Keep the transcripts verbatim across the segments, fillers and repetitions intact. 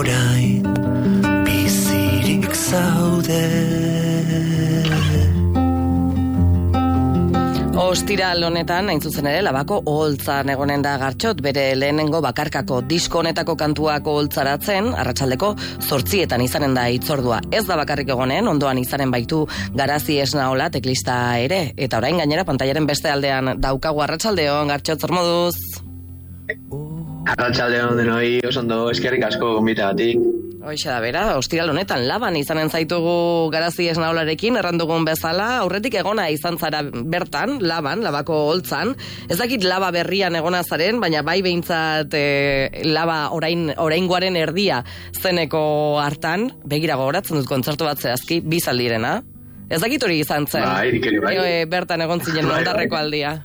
orain bizirik zaude. Ostiral honetan, hain zuzen ere, Labako oholtzan egonen da Gartxot, bere lehenengo bakarkako disko honetako kantuak oholtzaratzen, arratsaldeko zortzietan izanen da hitzordua. Ez da bakarrik egonen, ondoan izanen baitu Garazi Esnaola teklista ere, eta orain gainera pantailaren beste aldean daukagu. Arratsaldeon, Gartxot, zer moduz? Arratsaldeon denoi, oso ondo, eskerrik asko gonbitagatik. Hoixe da bera, ostiral honetan Laban izanen zaitugu Garazi Esnaolarekin, errandugun bezala, aurretik egona izan zara bertan, Laban, Labako oholtzan. Ez dakit Laba berrian egona zaren, baina bai behintzat e, Laba orain, oraingoaren erdia zeneko hartan, begira gogoratzen dut kontzertu bat zehazki, bizaldirena. Ez dakit hori izan zen, bai, bai. E, bertan egon zinen bai, ondarreko bai. aldia.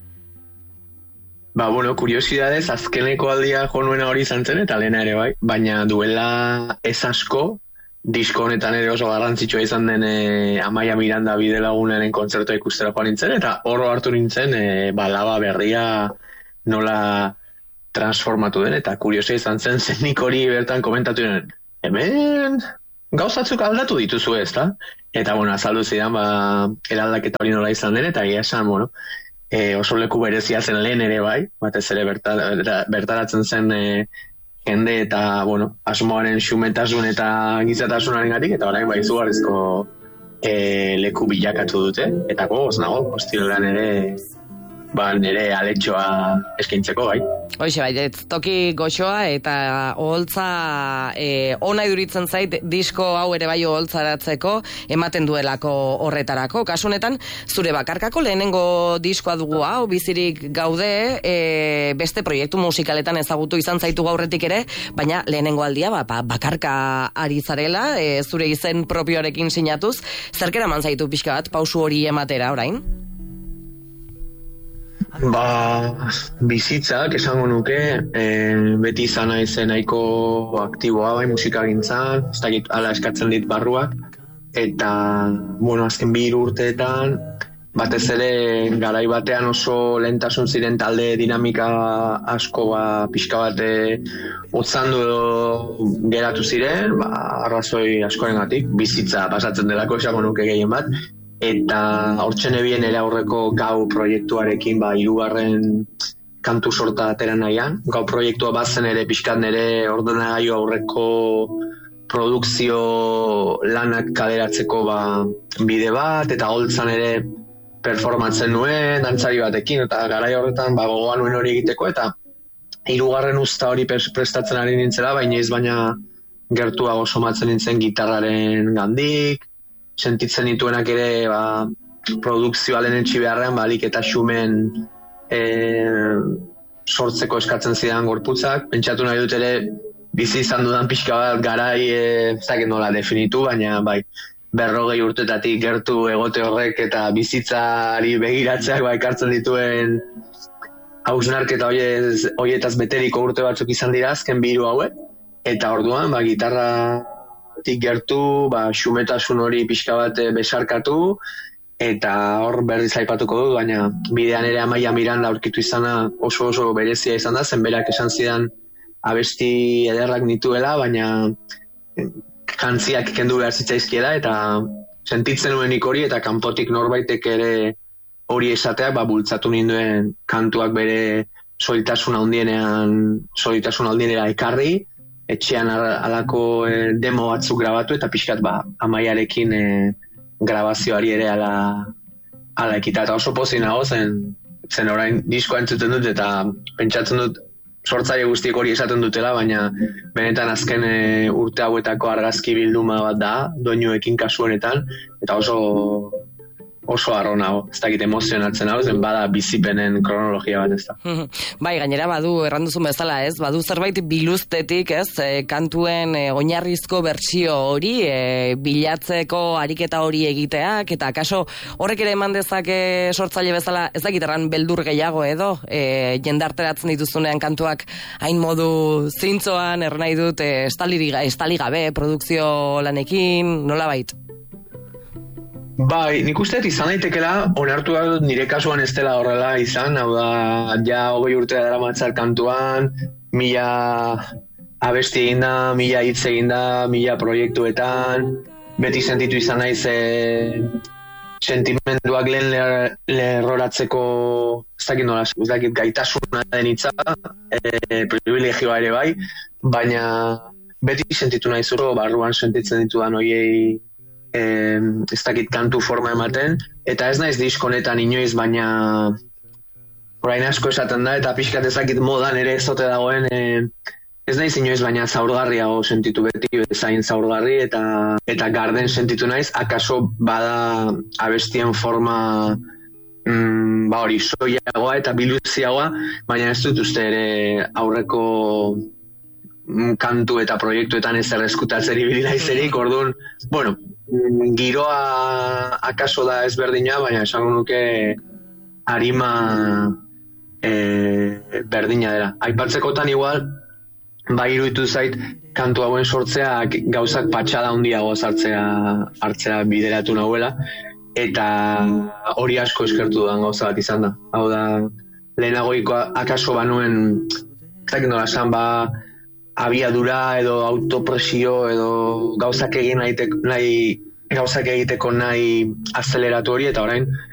Ba, bueno, kuriosidadez, azkeneko aldia jo nuena hori izan zen, eta lehena ere bai, baina duela ez asko, disko honetan ere oso garrantzitsua izan den e, Amaia Miranda bidelagunaren kontzertua ikustera joan nintzen, eta horro hartu nintzen, e, ba, Laba berria nola transformatu den, eta kuriosia izan zen, zen nik hori bertan komentatu den, hemen gauzatzuk aldatu dituzu ez, da? Eta, bueno, azaldu zidan, ba, eraldaketa hori nola izan den, eta egia esan, bueno, E, oso leku berezia zen lehen ere bai, batez ere bertar, bertaratzen zen e, jende eta, bueno, asmoaren xumetasun eta gizatasunaren gatik, eta orain bai izugarrizko e, leku bilakatu dute, eta gogoz nago, ostirolan ere, ba, nire aletxoa eskaintzeko bai. Hoixe bai, toki goxoa eta oholtza e, ona iduritzen zait disko hau ere bai oholtzaratzeko ematen duelako horretarako. Kasunetan, zure bakarkako lehenengo diskoa dugu hau, bizirik gaude, e, beste proiektu musikaletan ezagutu izan zaitu gaurretik ere, baina lehenengo aldia ba, bakarka ari zarela, e, zure izen propioarekin sinatuz, zerkera man zaitu pixka bat, pausu hori ematera orain? Ba, bizitzak esango nuke, e, beti izan naizen nahiko aktiboa bai musikagintzan, ez dakit hala eskatzen dit barruak, eta, bueno, azken bi hiru urteetan, batez ere garai batean oso lehentasun ziren talde dinamika asko ba, pixka bate otzandu edo geratu ziren, ba, arrazoi askorengatik, bizitza pasatzen delako esango nuke gehien bat, eta hortzen ebien ere aurreko Gau proiektuarekin ba hirugarren kantu sorta atera nahian. Gau proiektua bazen ere pixkat nere ordenagailu aurreko produkzio lanak kaleratzeko ba bide bat, eta holtzan ere performatzen nuen, dantzari batekin, eta garai horretan ba gogoa nuen hori egiteko, eta hirugarren uzta hori prestatzen ari nintzela, baina ez baina gertuago somatzen nintzen gitarraren gandik, sentitzen dituenak ere ba, produkzioa lehenetxi beharrean balik eta xumen e, sortzeko eskatzen zidan gorputzak. Pentsatu nahi dut ere bizi izan dudan pixka bat garai e, zaken nola definitu, baina bai berrogei urtetatik gertu egote horrek eta bizitzari begiratzeak ba, ekartzen dituen hausnarketa horietaz beteriko urte batzuk izan dira azken biru hauek, eta orduan ba, gitarra gertu, ba, xumetasun hori pixka bat besarkatu, eta hor berriz aipatuko du, baina bidean ere Amaia Miranda aurkitu izana oso oso berezia izan da, zen berak esan zidan abesti ederrak nituela, baina jantziak kendu behar zitzaizkiela, eta sentitzen nuenik hori, eta kanpotik norbaitek ere hori esatea, ba, bultzatu ninduen kantuak bere soiltasun handienean, soiltasun handienera ekarri, etxean alako e, demo batzuk grabatu, eta pixkat ba, Amaiarekin e, grabazioari ere ala, ala ekita. Eta oso pozik nago, zen, zen orain diskoa entzuten dut, eta pentsatzen dut sortzaile guztiek hori esaten dutela, baina benetan azken e, urte hauetako argazki bilduma bat da, doinuekin kasu honetan, eta oso oso harro nago, ez dakit emozionatzen hau, zen bada bizipenen kronologia bat ez da. Bai, gainera badu, erranduzun bezala ez, badu zerbait biluztetik ez, e, kantuen e, oinarrizko bertsio hori, e, bilatzeko ariketa hori egiteak, eta akaso horrek ere eman dezake sortzaile bezala, ez dakit erran beldur gehiago edo, e, jendarteratzen dituzunean kantuak hain modu zintzoan, ernahi dut, e, estali gabe, produkzio lanekin, nola bait? Bai, nik usteet izan daitekela, onartu dut nire kasuan ez dela horrela izan, hau da, ja hogei urte dara matzar kantuan, mila abesti egin da, mila hitz egin da, mila proiektuetan, beti sentitu izan naiz e, sentimenduak lehen ler, lerroratzeko, ez dakit nola, ez dakit gaitasuna den hitza, e, privilegioa ere bai, baina beti sentitu nahi zuro, barruan sentitzen ditudan hoiei e, ez dakit kantu forma ematen, eta ez naiz diskonetan inoiz, baina orain asko esaten da, eta pixkat ezakit modan ere ezote dagoen, e, ez naiz inoiz, baina zaurgarriago sentitu beti, zain zaurgarri, eta eta garden sentitu naiz, akaso bada abestien forma mm, ba hori soiagoa eta biluziagoa, baina ez dut uste ere aurreko kantu eta proiektuetan ez erreskutatzeri bilaizerik, orduan, bueno, giroa akaso da ezberdina, baina esango nuke arima e, berdina dela. Aipatzekotan igual, bai iruditu zait, kantu hauen sortzea gauzak patxada handiago hartzea hartzea bideratu nahuela, eta hori asko eskertu dudan gauza bat izan da. Hau da, lehenagoiko akaso banuen, ez dakit nola esan, ba, abiadura edo autopresio edo gauzak egin nahi, nahi gauzak egiteko nahi azeleratu hori, eta orain